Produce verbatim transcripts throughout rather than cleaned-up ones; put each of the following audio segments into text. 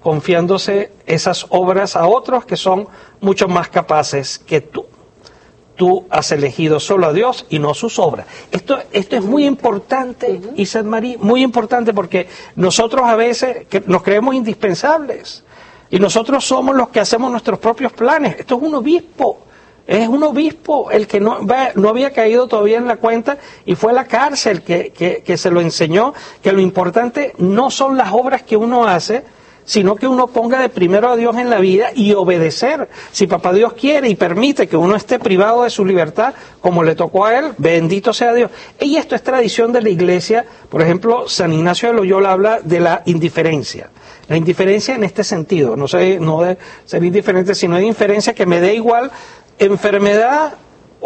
confiándose esas obras a otros que son mucho más capaces que tú. Tú has elegido solo a Dios y no sus obras. Esto, esto es muy importante, uh-huh. Isaac Marí, muy importante, porque nosotros a veces que nos creemos indispensables y nosotros somos los que hacemos nuestros propios planes. Esto es un obispo, es un obispo el que no, no había caído todavía en la cuenta y fue a la cárcel que, que, que se lo enseñó, que lo importante no son las obras que uno hace, sino que uno ponga de primero a Dios en la vida y obedecer. Si papá Dios quiere y permite que uno esté privado de su libertad, como le tocó a él, bendito sea Dios. Y esto es tradición de la Iglesia. Por ejemplo, San Ignacio de Loyola habla de la indiferencia. La indiferencia en este sentido, no sé, no de ser indiferente, sino de indiferencia que me dé igual enfermedad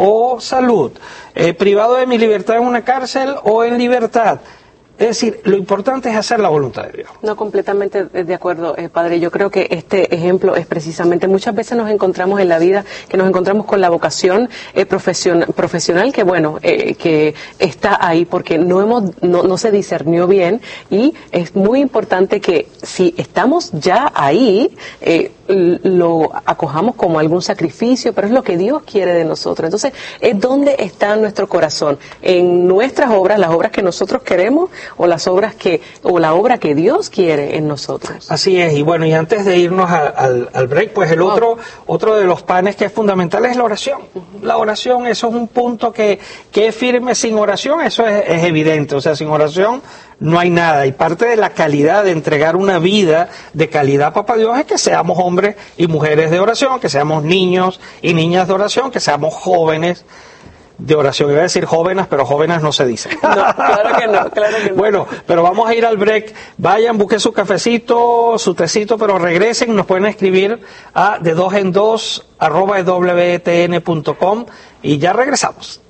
o salud, eh, privado de mi libertad en una cárcel o en libertad. Es decir, lo importante es hacer la voluntad de Dios. No, completamente de acuerdo, eh, padre. Yo creo que este ejemplo es precisamente, muchas veces nos encontramos en la vida, que nos encontramos con la vocación eh, profesion, profesional, que bueno, eh, que está ahí porque no hemos, no, no se discernió bien, y es muy importante que si estamos ya ahí, eh, lo acojamos como algún sacrificio, pero es lo que Dios quiere de nosotros. Entonces, es donde está nuestro corazón, en nuestras obras, las obras que nosotros queremos, o las obras que, o la obra que Dios quiere en nosotros. Así es, y bueno, y antes de irnos a, al, al break, pues el wow. otro, otro de los panes que es fundamental es la oración. Uh-huh. La oración, eso es un punto que, que es firme. Sin oración, eso es, es evidente, o sea, sin oración no hay nada, y parte de la calidad de entregar una vida de calidad, papá Dios, es que seamos hombres y mujeres de oración, que seamos niños y niñas de oración, que seamos jóvenes de oración. Iba a decir jóvenes, pero jóvenes no se dice. No, claro que no, claro que no. Bueno, pero vamos a ir al break. Vayan, busquen su cafecito, su tecito, pero regresen. Nos pueden escribir a de dos en dos arroba w t n punto com y ya regresamos.